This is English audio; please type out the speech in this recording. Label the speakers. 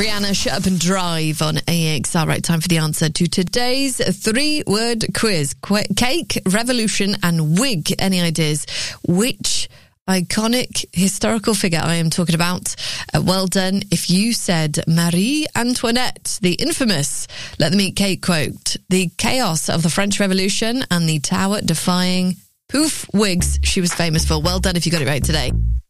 Speaker 1: Rihanna, Shut Up and Drive on AXR. Right, time for the answer to today's 3-word quiz. Cake, revolution and wig. Any ideas which iconic historical figure I am talking about? Well done if you said Marie Antoinette, the infamous Let Them Eat Cake quote, the chaos of the French Revolution and the tower defying poof wigs she was famous for. Well done if you got it right today.